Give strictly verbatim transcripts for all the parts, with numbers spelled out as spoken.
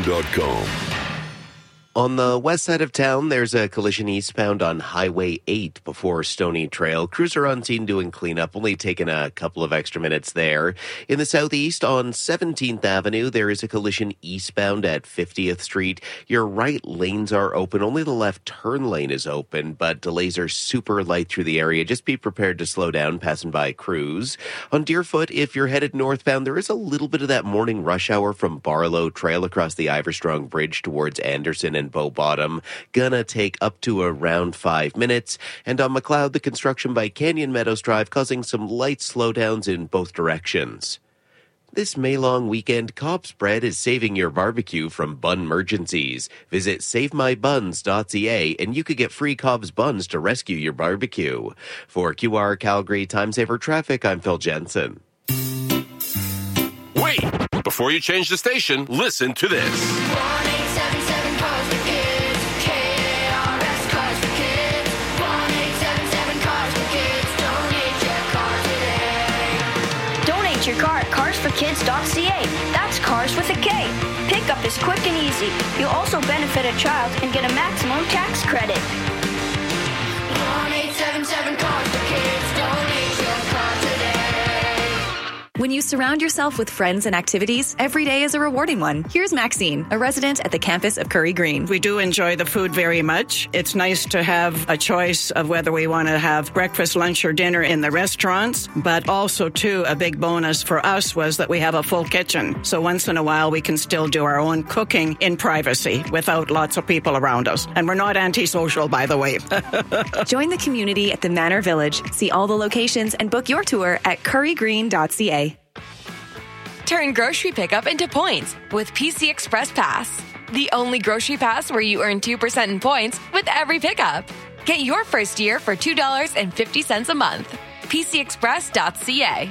N dot com. On the west side of town, there's a collision eastbound on Highway eight before Stony Trail. Crews are on scene doing cleanup, only taking a couple of extra minutes there. In the southeast, on seventeenth Avenue, there is a collision eastbound at fiftieth Street. Your right lanes are open. Only the left turn lane is open, but delays are super light through the area. Just be prepared to slow down passing by crews. On Deerfoot, if you're headed northbound, there is a little bit of that morning rush hour from Barlow Trail across the Iverstrong Bridge towards Anderson and Bow Bottom. Gonna take up to around five minutes. And on McLeod, the construction by Canyon Meadows Drive causing some light slowdowns in both directions. This May-long weekend, Cobb's Bread is saving your barbecue from bun emergencies. Visit save my buns dot c a and you could get free Cobb's buns to rescue your barbecue. For Q R Calgary Time Saver Traffic, I'm Phil Jensen. Wait! Before you change the station, listen to this. Your car at cars for kids dot c a. That's cars with a K. Pickup is quick and easy. You'll also benefit a child and get a maximum tax credit. one eight seven seven cars for kids. Donate your car today. When you surround yourself with friends and activities, every day is a rewarding one. Here's Maxine, a resident at the campus of Curry Green. We do enjoy the food very much. It's nice to have a choice of whether we want to have breakfast, lunch, or dinner in the restaurants. But also, too, a big bonus for us was that we have a full kitchen. So once in a while, we can still do our own cooking in privacy without lots of people around us. And we're not antisocial, by the way. Join the community at the Manor Village. See all the locations and book your tour at curry green dot c a. Turn grocery pickup into points with P C Express Pass. The only grocery pass where you earn two percent in points with every pickup. Get your first year for two dollars and fifty cents a month. P C express dot c a.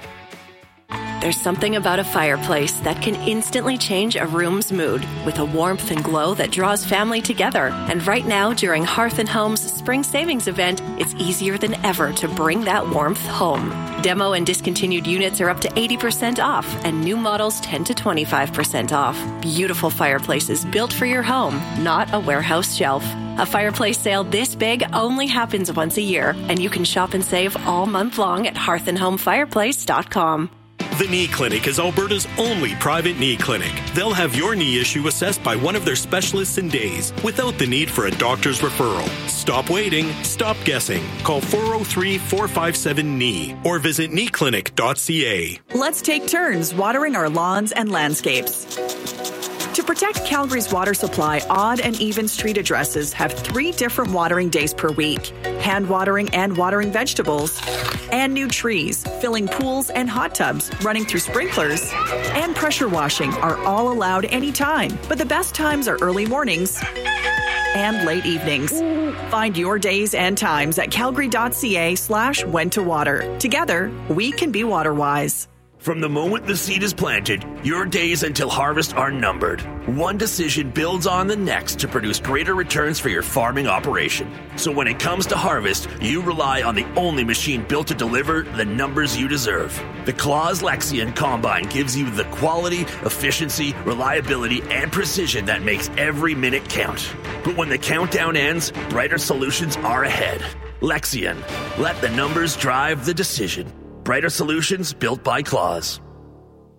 There's something about a fireplace that can instantly change a room's mood with a warmth and glow that draws family together. And right now, during Hearth and Home's Spring Savings Event, it's easier than ever to bring that warmth home. Demo and discontinued units are up to eighty percent off, and new models ten to twenty-five percent off. Beautiful fireplaces built for your home, not a warehouse shelf. A fireplace sale this big only happens once a year, and you can shop and save all month long at hearth and home fireplace dot com. The Knee Clinic is Alberta's only private knee clinic. They'll have your knee issue assessed by one of their specialists in days, without the need for a doctor's referral. Stop waiting. Stop guessing. Call four oh three, four five seven, K N E E or visit knee clinic dot c a. Let's take turns watering our lawns and landscapes. To protect Calgary's water supply, odd and even street addresses have three different watering days per week. Hand watering and watering vegetables. And new trees, filling pools and hot tubs, running through sprinklers. And pressure washing are all allowed anytime. But the best times are early mornings and late evenings. Find your days and times at calgary dot c a slash when to water. Together, we can be water wise. From the moment the seed is planted, your days until harvest are numbered. One decision builds on the next to produce greater returns for your farming operation. So when it comes to harvest, you rely on the only machine built to deliver the numbers you deserve. The Claas Lexion Combine gives you the quality, efficiency, reliability, and precision that makes every minute count. But when the countdown ends, brighter solutions are ahead. Lexion. Let the numbers drive the decision. Brighter solutions built by Claas.